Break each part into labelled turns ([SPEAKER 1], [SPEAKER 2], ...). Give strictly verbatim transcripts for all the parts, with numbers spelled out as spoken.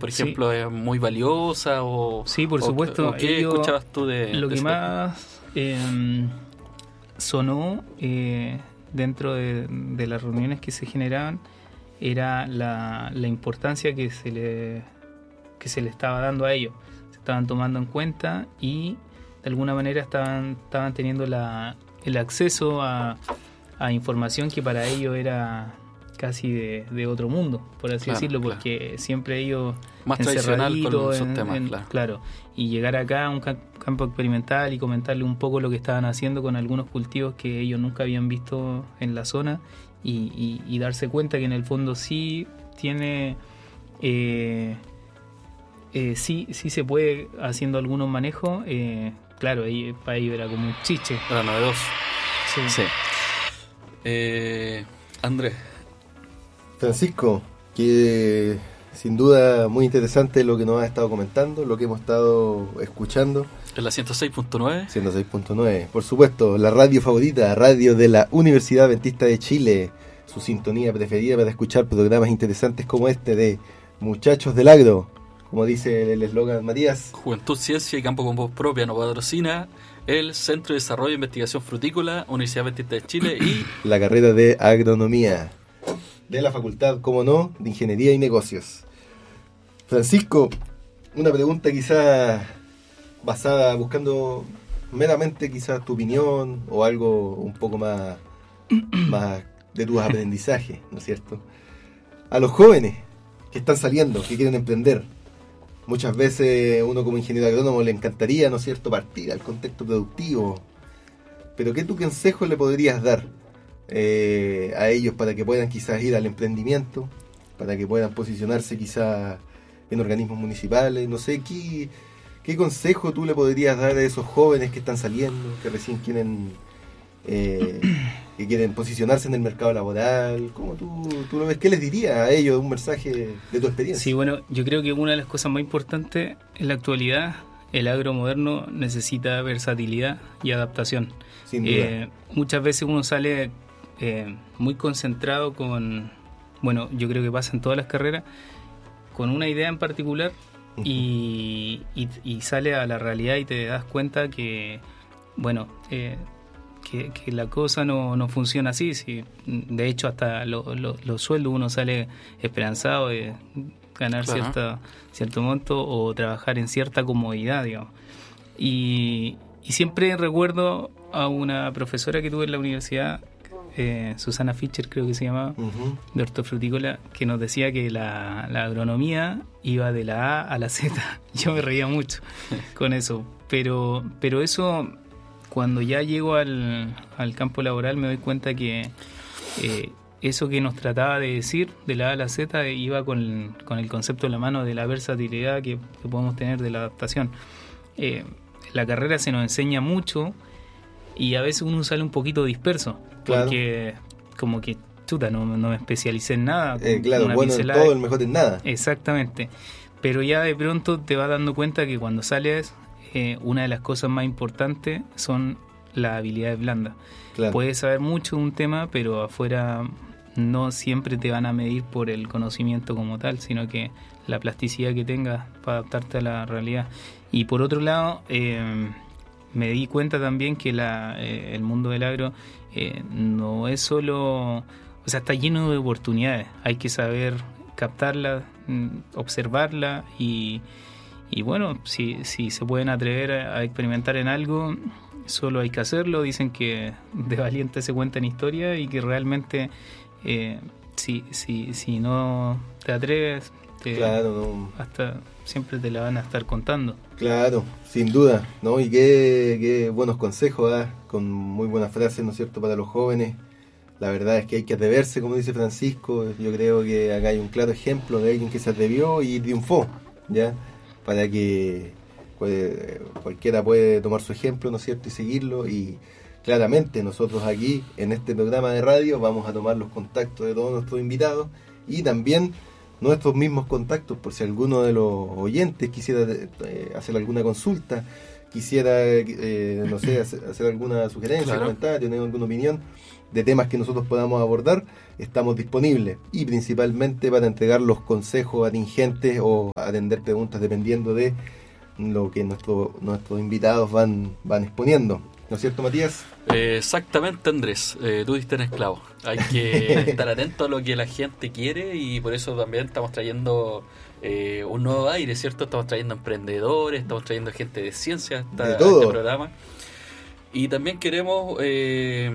[SPEAKER 1] por ejemplo, sí. es muy valiosa? O,
[SPEAKER 2] sí, por
[SPEAKER 1] o,
[SPEAKER 2] supuesto.
[SPEAKER 1] ¿O qué ellos, escuchabas tú de
[SPEAKER 2] Lo
[SPEAKER 1] de
[SPEAKER 2] que
[SPEAKER 1] ese
[SPEAKER 2] más eh, sonó eh, dentro de, de las reuniones que se generaban era la, la importancia que se le que se le estaba dando a ellos. Se estaban tomando en cuenta y de alguna manera estaban, estaban teniendo la, el acceso a, a información que para ellos era casi de, de otro mundo, por así
[SPEAKER 1] claro,
[SPEAKER 2] decirlo,
[SPEAKER 1] claro.
[SPEAKER 2] porque siempre ellos
[SPEAKER 1] más tradicional con esos
[SPEAKER 2] en,
[SPEAKER 1] temas,
[SPEAKER 2] en,
[SPEAKER 1] claro.
[SPEAKER 2] claro, y llegar acá a un campo experimental y comentarle un poco lo que estaban haciendo con algunos cultivos que ellos nunca habían visto en la zona y, y, y darse cuenta que en el fondo sí tiene eh, eh, sí, sí se puede haciendo algunos manejos, eh, claro, ahí, para ellos era como un chiche.
[SPEAKER 1] Era novedoso.
[SPEAKER 2] Sí.
[SPEAKER 1] sí. Eh, Andrés.
[SPEAKER 3] Francisco, que sin duda muy interesante lo que nos has estado comentando, lo que hemos estado escuchando.
[SPEAKER 1] En la ciento seis punto nueve.
[SPEAKER 3] ciento seis punto nueve, por supuesto, la radio favorita, radio de la Universidad Adventista de Chile, su sintonía preferida para escuchar programas interesantes como este de Muchachos del Agro, como dice el eslogan Matías.
[SPEAKER 1] Juventud, Ciencia y Campo con Voz Propia nos patrocina el Centro de Desarrollo e Investigación Frutícola, Universidad Adventista de Chile y
[SPEAKER 3] la carrera de Agronomía de la Facultad, como no, de Ingeniería y Negocios. Francisco, una pregunta quizás basada, buscando meramente quizás tu opinión o algo un poco más, más de tus aprendizajes, ¿no es cierto? A los jóvenes que están saliendo, que quieren emprender, muchas veces uno como ingeniero agrónomo le encantaría, ¿no es cierto?, partir al contexto productivo, pero ¿qué tu consejo le podrías dar eh, a ellos para que puedan quizás ir al emprendimiento, para que puedan posicionarse quizás en organismos municipales? No sé, ¿qué, qué consejo tú le podrías dar a esos jóvenes que están saliendo, que recién quieren eh, que quieren posicionarse en el mercado laboral? ¿Cómo tú, tú lo ves? ¿Qué les dirías a ellos? Un mensaje de tu experiencia.
[SPEAKER 2] Sí, bueno, yo creo que una de las cosas más importantes en la actualidad, el agro moderno necesita versatilidad y adaptación.
[SPEAKER 3] Sin duda.
[SPEAKER 2] Eh, muchas veces uno sale eh, muy concentrado con, bueno, yo creo que pasa en todas las carreras, con una idea en particular uh-huh. y, y, y sale a la realidad y te das cuenta que, bueno, eh, que, que la cosa no, no funciona así. Sí, de hecho, hasta lo, lo, los sueldos uno sale esperanzado de ganar uh-huh. cierta, cierto monto o trabajar en cierta comodidad, digamos. Y, y siempre recuerdo a una profesora que tuve en la universidad, Eh, Susana Fischer creo que se llamaba, uh-huh. de hortofrutícola, que nos decía que la, la agronomía iba de la A a la Z. Yo me reía mucho con eso, pero pero eso, cuando ya llego al, al campo laboral, me doy cuenta que eh, eso que nos trataba de decir de la A a la Z iba con, con el concepto en la mano de la versatilidad que, que podemos tener de la adaptación. Eh, la carrera se nos enseña mucho y a veces uno sale un poquito disperso.
[SPEAKER 3] Claro.
[SPEAKER 2] Porque como que, chuta, no, no me especialicé en nada.
[SPEAKER 3] Eh, claro, bueno en todo, el mejor en nada.
[SPEAKER 2] Exactamente. Pero ya de pronto te vas dando cuenta que cuando sales, eh, una de las cosas más importantes son las habilidades blandas. Claro. Puedes saber mucho de un tema, pero afuera no siempre te van a medir por el conocimiento como tal, sino que la plasticidad que tengas para adaptarte a la realidad. Y por otro lado, eh, me di cuenta también que la, eh, el mundo del agro eh, no es solo, o sea, está lleno de oportunidades. Hay que saber captarla, observarla y, y bueno, si, si se pueden atrever a, a experimentar en algo, solo hay que hacerlo. Dicen que de valiente se cuentan historias y que realmente eh, si, si, si no te atreves, te,
[SPEAKER 3] claro, no.
[SPEAKER 2] hasta siempre te la van a estar contando.
[SPEAKER 3] Claro, sin duda, ¿no? Y qué, qué buenos consejos, ¿eh? Con muy buenas frases, ¿no es cierto?, para los jóvenes. La verdad es que hay que atreverse, como dice Francisco. Yo creo que acá hay un claro ejemplo de alguien que se atrevió y triunfó, ¿ya? Para que pues, cualquiera puede tomar su ejemplo, ¿no es cierto?, y seguirlo. Y claramente nosotros aquí, en este programa de radio, vamos a tomar los contactos de todos nuestros invitados y también nuestros mismos contactos, por si alguno de los oyentes quisiera eh, hacer alguna consulta, quisiera, eh, no sé, hacer, hacer alguna sugerencia, claro. comentario, tener alguna opinión, de temas que nosotros podamos abordar, estamos disponibles, y principalmente para entregar los consejos atingentes o atender preguntas dependiendo de lo que nuestro, nuestros invitados van, van exponiendo. ¿No es cierto, Matías?
[SPEAKER 1] Eh, exactamente, Andrés. Eh, tú diste en esclavo. Hay que estar atento a lo que la gente quiere, y por eso también estamos trayendo eh, un nuevo aire, ¿cierto? Estamos trayendo emprendedores, estamos trayendo gente de ciencia hasta,
[SPEAKER 3] de todo.
[SPEAKER 1] a este programa. Y también queremos eh,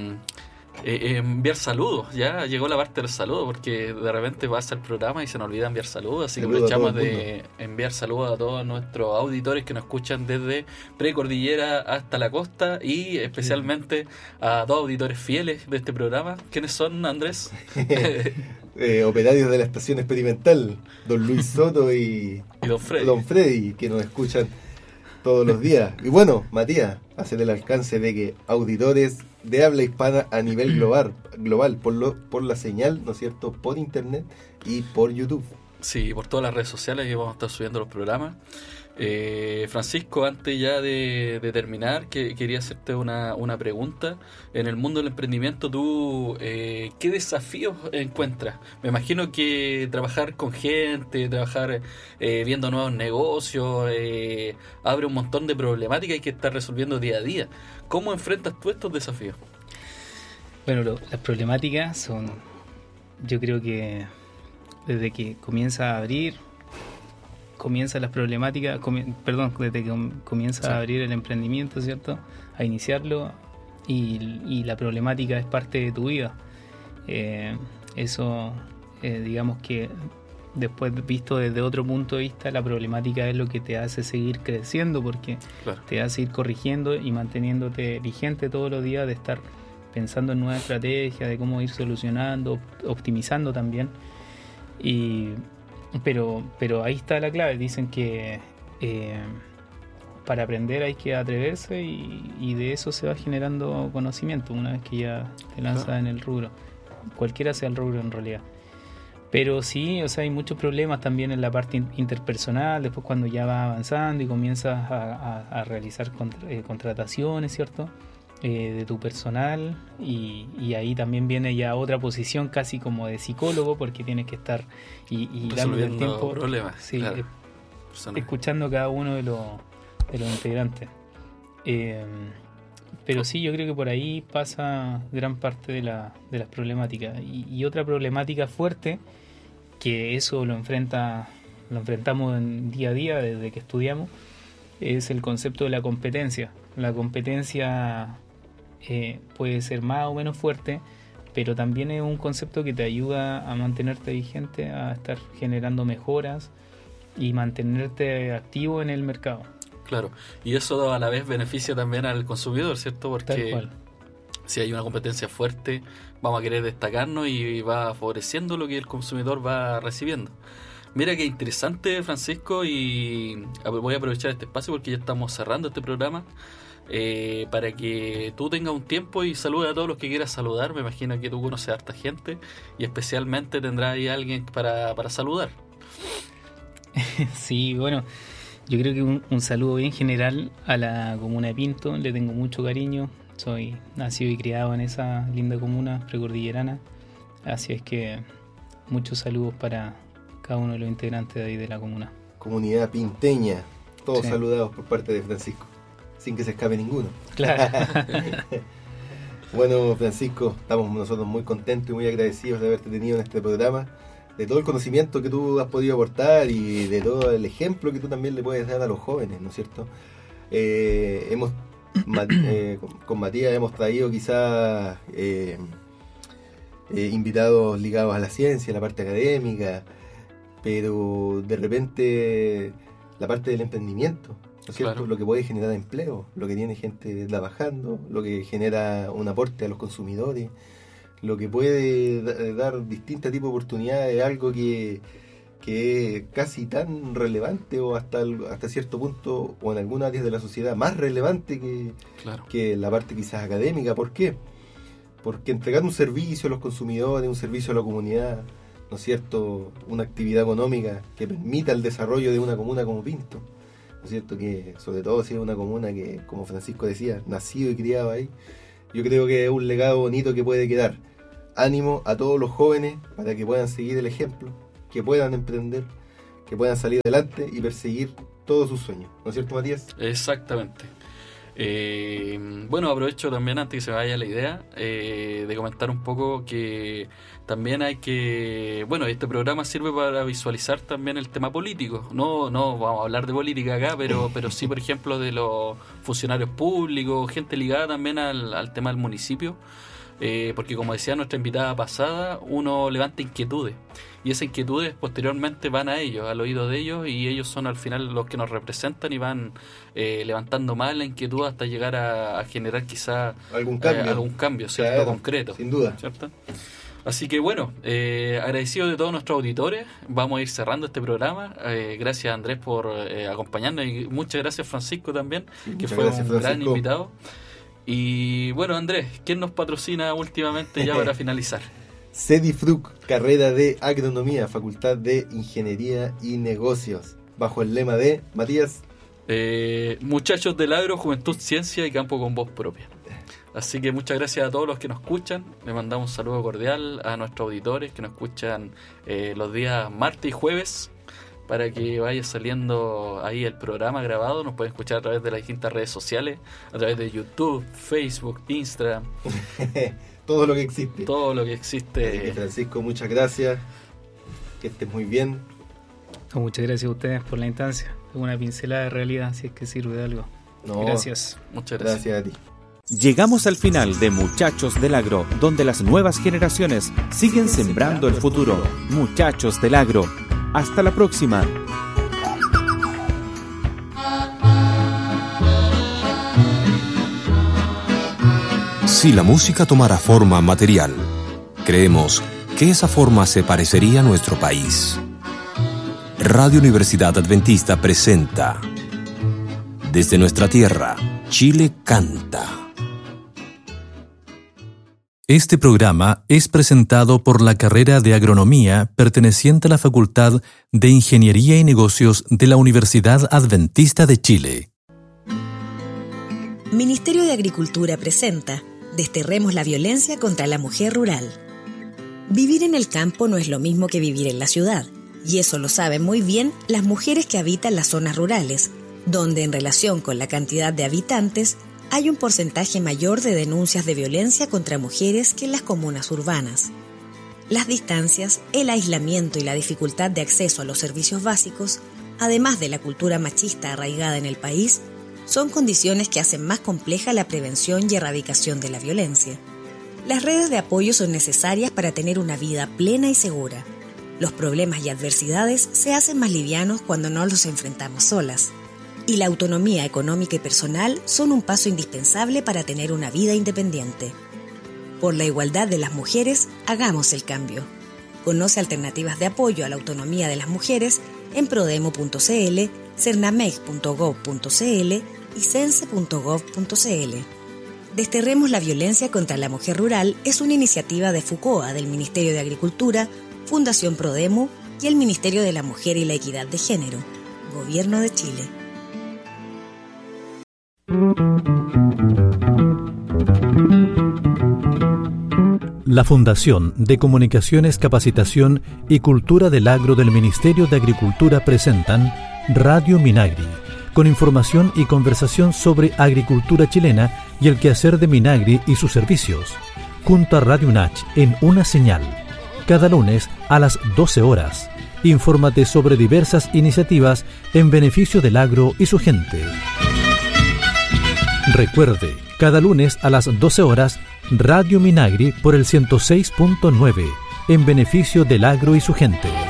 [SPEAKER 1] eh, enviar saludos. Ya llegó la parte del saludo, porque de repente pasa el programa y se nos olvida enviar saludos. Así
[SPEAKER 3] Saludo
[SPEAKER 1] que aprovechamos de
[SPEAKER 3] mundo.
[SPEAKER 1] enviar saludos a todos nuestros auditores que nos escuchan desde precordillera hasta la costa, y especialmente a dos auditores fieles de este programa. ¿Quiénes son, Andrés?
[SPEAKER 3] eh, operarios de la estación experimental, don Luis Soto y,
[SPEAKER 1] y don Freddy.
[SPEAKER 3] don Freddy, que nos escuchan todos los días. Y bueno, Matías, hacer el alcance de que auditores de habla hispana a nivel global, global por, lo, por la señal, ¿no es cierto?, por internet y por YouTube.
[SPEAKER 1] Sí, por todas las redes sociales que vamos a estar subiendo los programas. Eh, Francisco, antes ya de, de terminar, que, quería hacerte una, una pregunta. En el mundo del emprendimiento, ¿tú eh, qué desafíos encuentras? Me imagino que trabajar con gente, trabajar eh, viendo nuevos negocios, eh, abre un montón de problemáticas que estás resolviendo día a día. ¿Cómo enfrentas tú estos desafíos?
[SPEAKER 2] Bueno, lo, las problemáticas son, yo creo que desde que comienza a abrir, comienza las problemáticas, comi- perdón, desde que com- comienza
[SPEAKER 1] Sí.
[SPEAKER 2] a abrir el emprendimiento, ¿cierto? A iniciarlo, y, y la problemática es parte de tu vida. Eh, eso, eh, digamos que después visto desde otro punto de vista, la problemática es lo que te hace seguir creciendo, porque
[SPEAKER 1] Claro.
[SPEAKER 2] te hace ir corrigiendo y manteniéndote vigente todos los días, de estar pensando en nuevas estrategias, de cómo ir solucionando, optimizando también. Y pero pero ahí está la clave. Dicen que eh, para aprender hay que atreverse, y, y de eso se va generando conocimiento una vez que ya te lanzas
[SPEAKER 1] Claro.
[SPEAKER 2] en el rubro, cualquiera sea el rubro en realidad. Pero sí, o sea, hay muchos problemas también en la parte in- interpersonal, después cuando ya vas avanzando y comienzas a, a- a realizar contra- eh, contrataciones, ¿cierto? Eh, de tu personal, y, y ahí también viene ya otra posición casi como de psicólogo, porque tienes que estar y, y dándole el
[SPEAKER 1] Resolviendo
[SPEAKER 2] tiempo,
[SPEAKER 1] problemas,
[SPEAKER 2] sí,
[SPEAKER 1] claro.
[SPEAKER 2] eh,
[SPEAKER 1] Personas.
[SPEAKER 2] escuchando a cada uno de los, de los integrantes. Eh, pero sí, yo creo que por ahí pasa gran parte de, la, de las problemáticas. Y, y otra problemática fuerte, que eso lo enfrenta lo enfrentamos en día a día desde que estudiamos, es el concepto de la competencia. La competencia eh, puede ser más o menos fuerte, pero también es un concepto que te ayuda a mantenerte vigente, a estar generando mejoras y mantenerte activo en el mercado.
[SPEAKER 1] Claro, y eso a la vez beneficia también al consumidor, ¿cierto?
[SPEAKER 2] Tal
[SPEAKER 1] Porque
[SPEAKER 2] cual.
[SPEAKER 1] si hay una competencia fuerte, vamos a querer destacarnos y va favoreciendo lo que el consumidor va recibiendo. Mira qué interesante, Francisco, y voy a aprovechar este espacio porque ya estamos cerrando este programa, eh, para que tú tengas un tiempo y saludes a todos los que quieras saludar. Me imagino que tú conoces a harta gente y especialmente tendrás ahí alguien para, para saludar.
[SPEAKER 2] Sí, bueno, yo creo que un, un saludo bien general a la comuna de Pinto. Le tengo mucho cariño. Soy nacido y criado en esa linda comuna precordillerana. Así es que muchos saludos para cada uno de los integrantes de ahí de la comuna.
[SPEAKER 3] Comunidad pinteña, todos
[SPEAKER 2] Sí.
[SPEAKER 3] saludados por parte de Francisco, sin que se escape ninguno.
[SPEAKER 2] Claro.
[SPEAKER 3] Bueno, Francisco, estamos nosotros muy contentos y muy agradecidos de haberte tenido en este programa, de todo el conocimiento que tú has podido aportar y de todo el ejemplo que tú también le puedes dar a los jóvenes, ¿no es cierto? Eh, hemos Ma- eh, con, con Matías hemos traído quizás eh, eh, invitados ligados a la ciencia, la parte académica, pero de repente la parte del emprendimiento, ¿no es cierto?
[SPEAKER 1] Claro.
[SPEAKER 3] Lo que puede generar empleo, lo que tiene gente trabajando, lo que genera un aporte a los consumidores, lo que puede da- dar distintos tipos de oportunidades, algo que, que es casi tan relevante o hasta, el- hasta cierto punto o en algunas áreas de la sociedad más relevante que,
[SPEAKER 1] Claro.
[SPEAKER 3] que la parte quizás académica. ¿Por qué? Porque entregar un servicio a los consumidores, un servicio a la comunidad, ¿no es cierto? Una actividad económica que permita el desarrollo de una comuna como Pinto, ¿no es cierto? Que sobre todo si es una comuna que, como Francisco decía, nacido y criado ahí, Yo creo que es un legado bonito que puede quedar. Ánimo a todos los jóvenes para que puedan seguir el ejemplo, que puedan emprender, que puedan salir adelante y perseguir todos sus sueños. ¿No es cierto, Matías?
[SPEAKER 1] Exactamente. Eh, bueno, aprovecho también, antes que se me vaya la idea, eh, de comentar un poco que también hay que... Bueno, este programa sirve para visualizar también el tema político. No no vamos a hablar de política acá, pero pero sí, por ejemplo, de los funcionarios públicos, gente ligada también al, al tema del municipio. Eh, porque como decía nuestra invitada pasada, uno levanta inquietudes y esas inquietudes posteriormente van a ellos, al oído de ellos, y ellos son al final los que nos representan y van eh, levantando más la inquietud hasta llegar a, a generar quizá
[SPEAKER 3] algún cambio,
[SPEAKER 1] eh, algún cambio ¿cierto?
[SPEAKER 3] Claro,
[SPEAKER 1] concreto,
[SPEAKER 3] sin duda,
[SPEAKER 1] ¿cierto? Así que bueno, eh, agradecido de todos nuestros auditores, vamos a ir cerrando este programa. Eh, gracias, Andrés, por eh, acompañarnos, y muchas gracias, Francisco, también, sí, que fue gracias, un Francisco. Gran invitado. Y bueno, Andrés, ¿quién nos patrocina últimamente ya para finalizar?
[SPEAKER 3] Cedifruc, carrera de Agronomía, Facultad de Ingeniería y Negocios, bajo el lema de, Matías...
[SPEAKER 1] Eh, muchachos del agro, juventud, ciencia y campo con voz propia. Así que muchas gracias a todos los que nos escuchan. Le mandamos un saludo cordial a nuestros auditores que nos escuchan eh, los días martes y jueves, para que vaya saliendo ahí el programa grabado. Nos pueden escuchar a través de las distintas redes sociales, a través de YouTube, Facebook, Instagram.
[SPEAKER 3] Todo lo que existe.
[SPEAKER 1] Todo lo que existe.
[SPEAKER 3] Francisco, muchas gracias. Que estés muy bien.
[SPEAKER 2] Muchas gracias a ustedes por la instancia. Una pincelada de realidad, si es que sirve de algo. No, gracias.
[SPEAKER 1] Muchas gracias.
[SPEAKER 3] Gracias a ti.
[SPEAKER 4] Llegamos al final de Muchachos del Agro, donde las nuevas generaciones siguen sembrando el futuro. Muchachos del Agro. Hasta la próxima.
[SPEAKER 5] Si la música tomara forma material, creemos que esa forma se parecería a nuestro país. Radio Universidad Adventista presenta Desde nuestra tierra, Chile canta. Este programa es presentado por la carrera de Agronomía perteneciente a la Facultad de Ingeniería y Negocios de la Universidad Adventista de Chile.
[SPEAKER 6] Ministerio de Agricultura presenta Desterremos la violencia contra la mujer rural. Vivir en el campo no es lo mismo que vivir en la ciudad, y eso lo saben muy bien las mujeres que habitan las zonas rurales, donde en relación con la cantidad de habitantes hay un porcentaje mayor de denuncias de violencia contra mujeres que en las comunas urbanas. Las distancias, el aislamiento y la dificultad de acceso a los servicios básicos, además de la cultura machista arraigada en el país, son condiciones que hacen más compleja la prevención y erradicación de la violencia. Las redes de apoyo son necesarias para tener una vida plena y segura. Los problemas y adversidades se hacen más livianos cuando no los enfrentamos solas. Y la autonomía económica y personal son un paso indispensable para tener una vida independiente. Por la igualdad de las mujeres, hagamos el cambio. Conoce alternativas de apoyo a la autonomía de las mujeres en prodemo punto cl, cernameg punto gob punto cl y cense punto gob punto cl. Desterremos la violencia contra la mujer rural es una iniciativa de FUCOA del Ministerio de Agricultura, Fundación Prodemo y el Ministerio de la Mujer y la Equidad de Género, Gobierno de Chile.
[SPEAKER 5] La Fundación de Comunicaciones, Capacitación y Cultura del Agro del Ministerio de Agricultura presentan Radio Minagri, con información y conversación sobre agricultura chilena y el quehacer de Minagri y sus servicios, junto a Radio Unach en una señal, cada lunes a las doce horas. Infórmate sobre diversas iniciativas en beneficio del agro y su gente. Recuerde, cada lunes a las doce horas, Radio Minagri por el ciento seis punto nueve, en beneficio del agro y su gente.